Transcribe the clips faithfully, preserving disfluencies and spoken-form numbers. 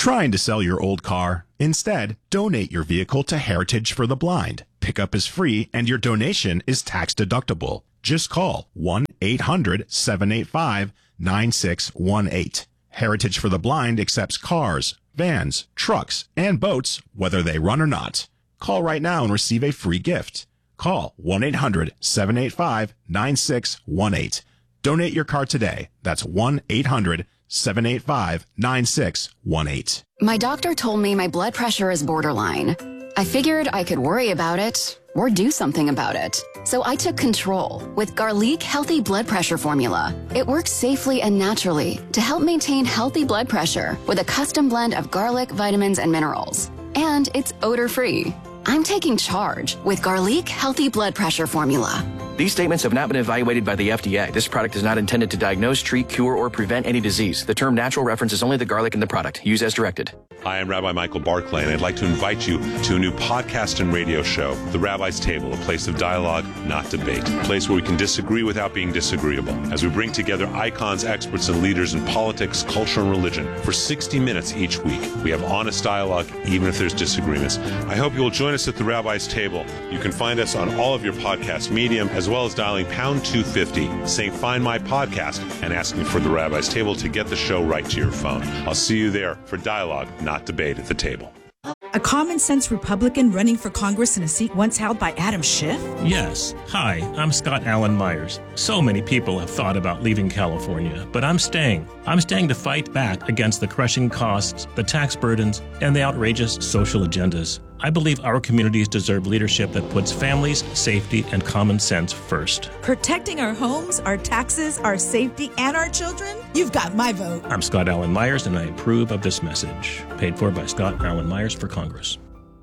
Trying to sell your old car? Instead, donate your vehicle to Heritage for the Blind. Pickup is free and your donation is tax deductible. Just call one eight hundred seven eight five nine six one eight. Heritage for the Blind accepts cars, vans, trucks, and boats, whether they run or not. Call right now and receive a free gift. Call one eight hundred seven eight five nine six one eight. Donate your car today. That's one eight hundred seven eight five nine six one eight. My doctor told me my blood pressure is borderline. I figured I could worry about it or do something about it. So I took control with Garlic Healthy Blood Pressure Formula. It works safely and naturally to help maintain healthy blood pressure with a custom blend of garlic, vitamins, and minerals. And it's odor-free. I'm taking charge with Garlic Healthy Blood Pressure Formula. These statements have not been evaluated by the F D A. This product is not intended to diagnose, treat, cure, or prevent any disease. The term natural references only the garlic in the product. Use as directed. Hi, I'm Rabbi Michael Barclay, and I'd like to invite you to a new podcast and radio show, The Rabbi's Table, a place of dialogue, not debate, a place where we can disagree without being disagreeable, as we bring together icons, experts, and leaders in politics, culture, and religion for sixty minutes each week. We have honest dialogue, even if there's disagreements. I hope you will join us at The Rabbi's Table. You can find us on all of your podcast medium, as well as dialing pound two fifty, saying find my podcast, and asking for The Rabbi's Table to get the show right to your phone. I'll see you there for dialogue, not debate at the table. A common-sense Republican running for Congress in a seat once held by Adam Schiff? Yes. Hi, I'm Scott Allen Myers. So many people have thought about leaving California, but I'm staying. I'm staying to fight back against the crushing costs, the tax burdens, and the outrageous social agendas. I believe our communities deserve leadership that puts families, safety, and common sense first. Protecting our homes, our taxes, our safety, and our children? You've got my vote. I'm Scott Allen Myers, and I approve of this message. Paid for by Scott Allen Myers for Congress.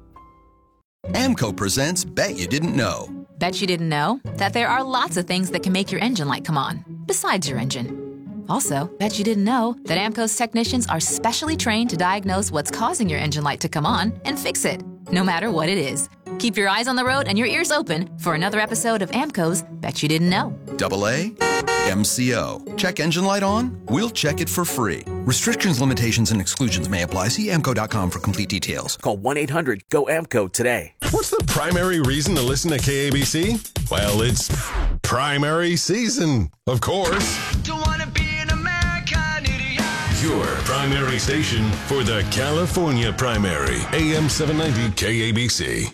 AMCO presents Bet You Didn't Know. Bet you didn't know that there are lots of things that can make your engine light come on, besides your engine. Also, bet you didn't know that AMCO's technicians are specially trained to diagnose what's causing your engine light to come on and fix it, no matter what it is. Keep your eyes on the road and your ears open for another episode of AMCO's Bet You Didn't Know. Double A, M C O. Check engine light on? We'll check it for free. Restrictions, limitations, and exclusions may apply. See A M C O dot com for complete details. Call one eight hundred G O A M C O today. What's the primary reason to listen to K A B C? Well, it's primary season, of course. Don't wanna be an American idiot. Your primary station for the California primary. A M seven ninety K A B C.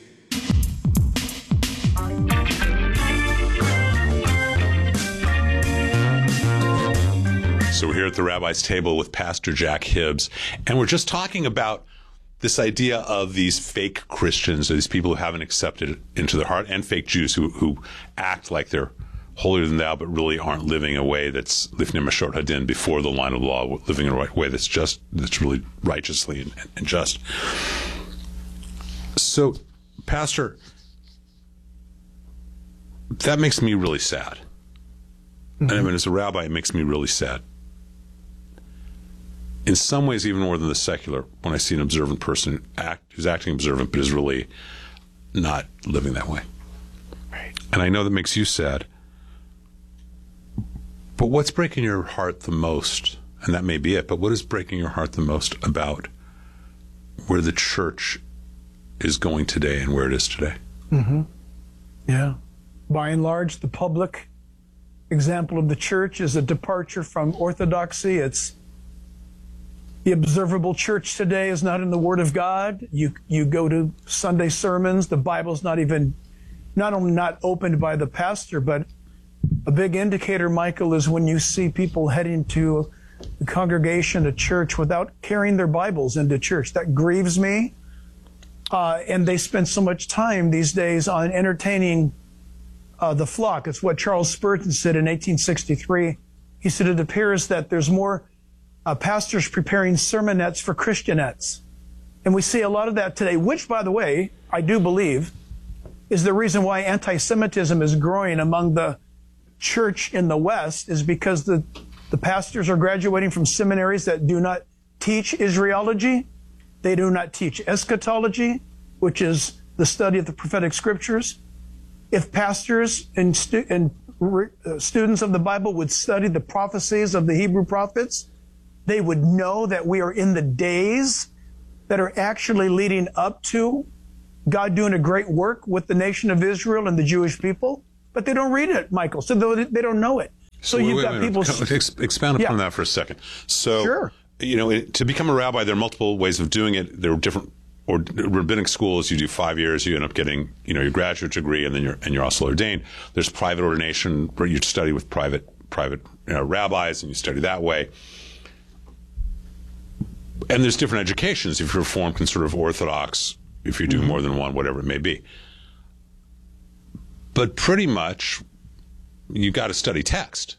So we're here at the Rabbi's Table with Pastor Jack Hibbs, and we're just talking about this idea of these fake Christians, these people who haven't accepted it into their heart, and fake Jews who, who act like they're holier than thou, but really aren't living a way that's lifnei mashort hadin, before the line of law, living in a right way that's just, that's really righteously and, and just. So, Pastor, that makes me really sad. Mm-hmm. And I mean, as a rabbi, it makes me really sad. In some ways, even more than the secular, when I see an observant person act, who's acting observant, but is really not living that way. Right. And I know that makes you sad. But what's breaking your heart the most, and that may be it, but what is breaking your heart the most about where the church is going today and where it is today? Mm-hmm. Yeah. By and large, the public example of the church is a departure from orthodoxy. It's the observable church today is not in the Word of God. You you go to Sunday sermons, the Bible's not even, not only not opened by the pastor, but a big indicator, Michael, is when you see people heading to the congregation, a church, without carrying their Bibles into church. That grieves me. Uh, and they spend so much time these days on entertaining uh, the flock. It's what Charles Spurgeon said in eighteen sixty-three. He said, it appears that there's more uh, pastors preparing sermonettes for Christianettes. And we see a lot of that today, which, by the way, I do believe is the reason why anti-Semitism is growing among the church in the West, is because the, the pastors are graduating from seminaries that do not teach Israelology. They do not teach eschatology, which is the study of the prophetic scriptures. If pastors and, stu- and re- uh, students of the Bible would study the prophecies of the Hebrew prophets, they would know that we are in the days that are actually leading up to God doing a great work with the nation of Israel and the Jewish people, but they don't read it, Michael, so they don't know it. So, so you've wait, got wait, people... Ex- expound upon yeah. that for a second. So, sure. you know, it, to become a rabbi, there are multiple ways of doing it. There are different, or rabbinic schools, you do five years, you end up getting, you know, your graduate degree, and then you're, and you're also ordained. There's private ordination, where you study with private, private you know, rabbis, and you study that way. And there's different educations. If you're Reformed, Conservative, Orthodox, if you're doing mm-hmm. more than one, whatever it may be. But pretty much, you got to study text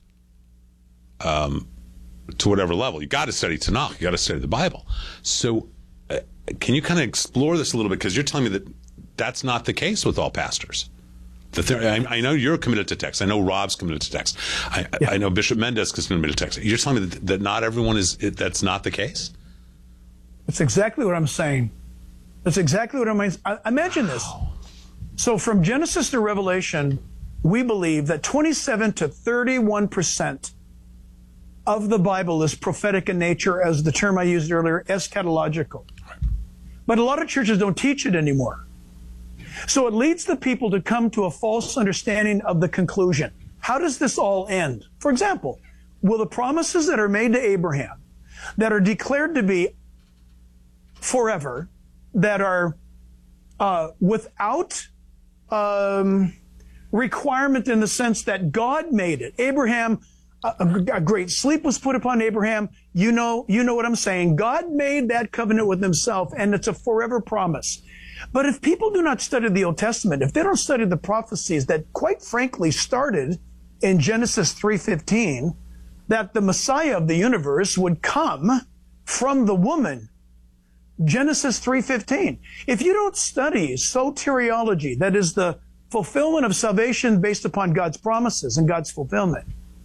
um, to whatever level. You got to study Tanakh. You got to study the Bible. So uh, can you kind of explore this a little bit? Because you're telling me that that's not the case with all pastors. That I, I know you're committed to text. I know Rob's committed to text. I, yeah. I know Bishop Mendes is committed to text. You're telling me that, that not everyone is, that's not the case? That's exactly what I'm saying. That's exactly what I'm saying. Imagine this. So from Genesis to Revelation, we believe that twenty-seven to thirty-one percent of the Bible is prophetic in nature, as the term I used earlier, eschatological. But a lot of churches don't teach it anymore. So it leads the people to come to a false understanding of the conclusion. How does this all end? For example, will the promises that are made to Abraham, that are declared to be forever, that are uh, without um, requirement in the sense that God made it. Abraham, a, a great sleep was put upon Abraham. You know, you know what I'm saying. God made that covenant with himself, and it's a forever promise. But if people do not study the Old Testament, if they don't study the prophecies that quite frankly started in Genesis three fifteen, that the Messiah of the universe would come from the woman, Genesis three fifteen. If you don't study soteriology, that is the fulfillment of salvation based upon God's promises and God's fulfillment,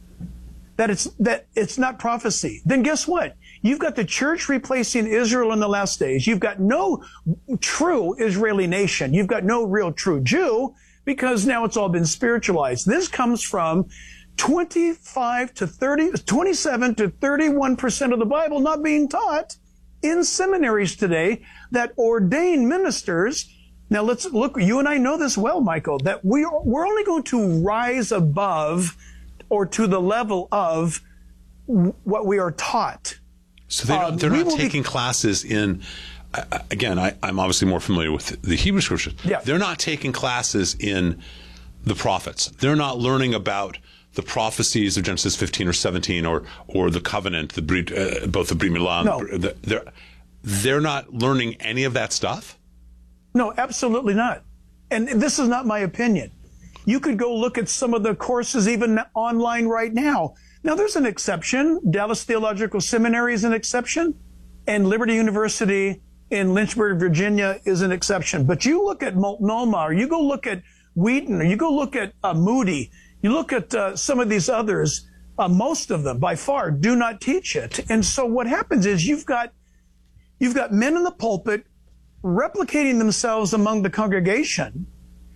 that it's that it's not prophecy, then guess what? You've got the church replacing Israel in the last days. You've got no true Israeli nation. You've got no real true Jew, because now it's all been spiritualized. This comes from twenty-five to thirty, twenty-seven to thirty-one percent of the Bible not being taught in seminaries today, that ordained ministers. Now let's look, you and I know this well, Michael, that we are, we're only going to rise above or to the level of what we are taught. So they don't, um, they're not taking be, classes in, uh, again, I, I'm obviously more familiar with the Hebrew Scriptures. Yeah. They're not taking classes in the prophets. They're not learning about the prophecies of Genesis fifteen or seventeen, or or the covenant, the Brit, uh, both the Brit Milah. No. The, they're, they're not learning any of that stuff? No, absolutely not. And this is not my opinion. You could go look at some of the courses even online right now. Now, there's an exception. Dallas Theological Seminary is an exception, and Liberty University in Lynchburg, Virginia is an exception. But you look at Multnomah, or you go look at Wheaton, or you go look at uh, Moody, you look at uh, some of these others, uh, most of them by far do not teach it. And so what happens is you've got you've got men in the pulpit replicating themselves among the congregation,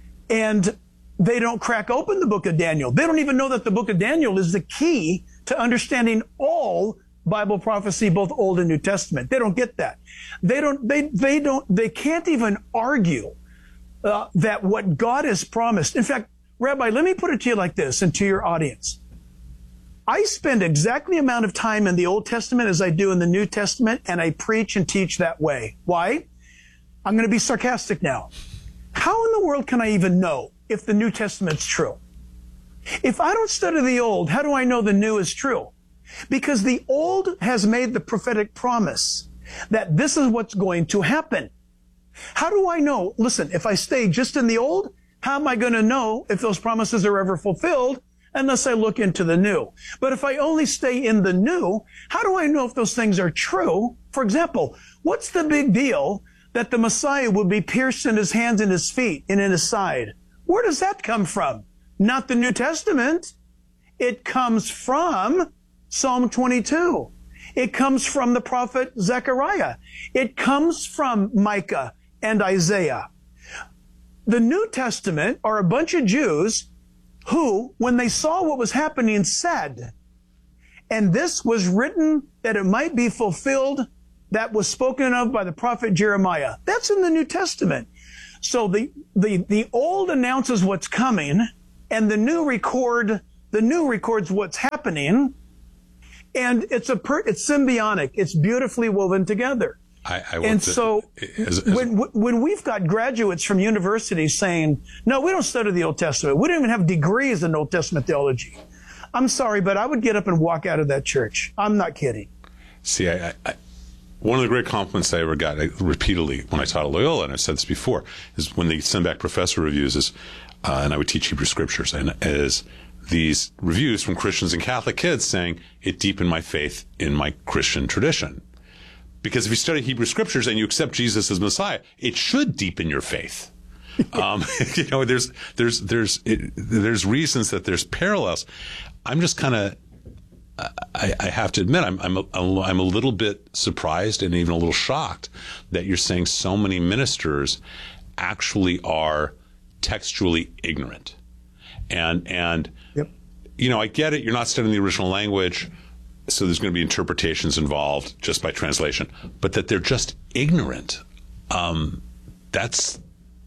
and they don't crack open the book of Daniel. They don't even know that the book of Daniel is the key to understanding all Bible prophecy, both Old and New Testament. They don't get that. They don't, they, they don't, they can't even argue uh, that what God has promised. In fact, Rabbi, let me put it to you like this, and to your audience. I spend exactly the amount of time in the Old Testament as I do in the New Testament, and I preach and teach that way. Why? I'm going to be sarcastic now. How in the world can I even know if the New Testament's true? If I don't study the Old, how do I know the New is true? Because the Old has made the prophetic promise that this is what's going to happen. How do I know? Listen, if I stay just in the Old, how am I going to know if those promises are ever fulfilled unless I look into the New? But if I only stay in the New, how do I know if those things are true? For example, what's the big deal that the Messiah would be pierced in his hands and his feet and in his side? Where does that come from? Not the New Testament. It comes from Psalm twenty-two. It comes from the prophet Zechariah. It comes from Micah and Isaiah. The New Testament are a bunch of Jews who, when they saw what was happening, said, and this was written that it might be fulfilled that was spoken of by the prophet Jeremiah. That's in the New Testament. So the, the, the old announces what's coming, and the new record, the new records what's happening, and it's a per, it's symbiotic. It's beautifully woven together. I, I and so as, as, when, when we've got graduates from universities saying, no, we don't study the Old Testament. We don't even have degrees in Old Testament theology. I'm sorry, but I would get up and walk out of that church. I'm not kidding. See, I, I, one of the great compliments I ever got I, repeatedly when I taught at Loyola, and I've said this before, is when they send back professor reviews, is, uh, and I would teach Hebrew scriptures, and is these reviews from Christians and Catholic kids saying, it deepened my faith in my Christian tradition. Because if you study Hebrew scriptures and you accept Jesus as Messiah, it should deepen your faith. um, you know, there's there's there's it, there's reasons that there's parallels. I'm just kind of, I, I have to admit, I'm I'm a, I'm a little bit surprised and even a little shocked that you're saying so many ministers actually are textually ignorant. And and yep. you know, I get it. You're not studying the original language. So there's going to be interpretations involved just by translation, but that they're just ignorant. Um, that's,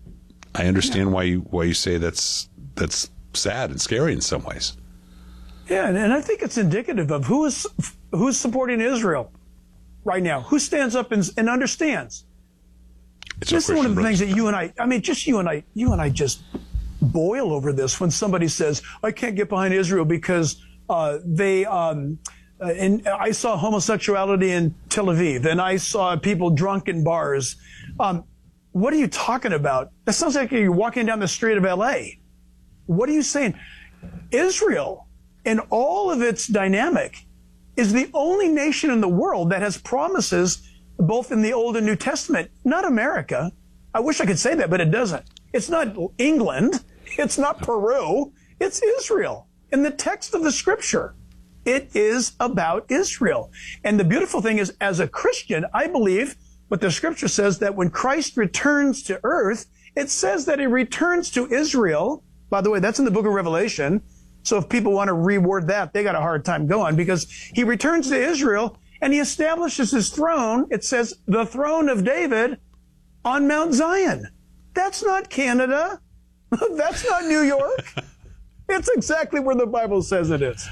I understand yeah. why you why you say that's that's sad and scary in some ways. Yeah, and, and I think it's indicative of who is who is supporting Israel right now. Who stands up and, and understands? It's this is one of the things that you and I. I mean, just you and I. You and I just boil over this when somebody says, "I can't get behind Israel because uh, they." Um, Uh, and I saw homosexuality in Tel Aviv, and I saw people drunk in bars. Um, what are you talking about? That sounds like you're walking down the street of L A. What are you saying? Israel, in all of its dynamic, is the only nation in the world that has promises both in the Old and New Testament. Not America. I wish I could say that, but it doesn't. It's not England. It's not Peru. It's Israel in the text of the Scripture. It is about Israel. And the beautiful thing is, as a Christian, I believe what the Scripture says, that when Christ returns to earth, it says that he returns to Israel. By the way, that's in the book of Revelation. So if people want to reword that, they got a hard time going, because he returns to Israel and he establishes his throne. It says the throne of David on Mount Zion. That's not Canada. That's not New York. It's exactly where the Bible says it is.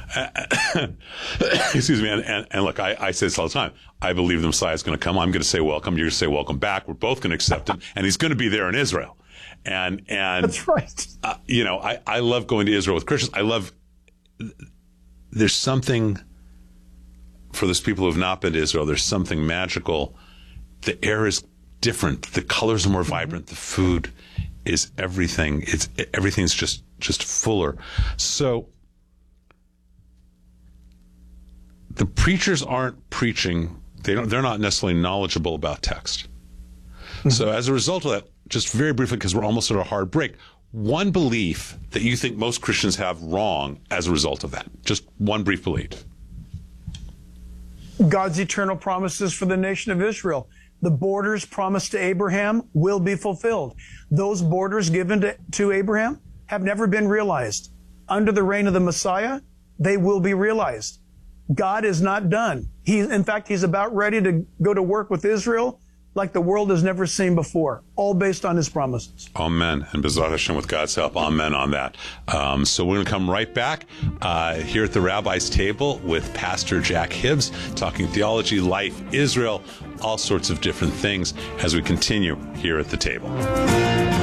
Excuse me. And, and, and look, I, I say this all the time. I believe the Messiah is going to come. I'm going to say welcome. You're going to say welcome back. We're both going to accept him. And he's going to be there in Israel. And, and, that's right. Uh, you know, I, I love going to Israel with Christians. I love, there's something for those people who have not been to Israel. There's something magical. The air is different. The colors are more vibrant. The food is everything. It's everything's just, just fuller. So the preachers aren't preaching. They don't, they're not necessarily knowledgeable about text. Mm-hmm. So as a result of that, just very briefly, because we're almost at a hard break, one belief that you think most Christians have wrong as a result of that. Just one brief belief. God's eternal promises for the nation of Israel. The borders promised to Abraham will be fulfilled. Those borders given to, to Abraham have never been realized. Under the reign of the Messiah, they will be realized. God is not done. He, in fact, he's about ready to go to work with Israel like the world has never seen before, all based on his promises. Amen. And B'ezrat Hashem, with God's help, amen on that. Um, so we're going to come right back uh, here at the Rabbi's Table with Pastor Jack Hibbs, talking theology, life, Israel, all sorts of different things as we continue here at the table.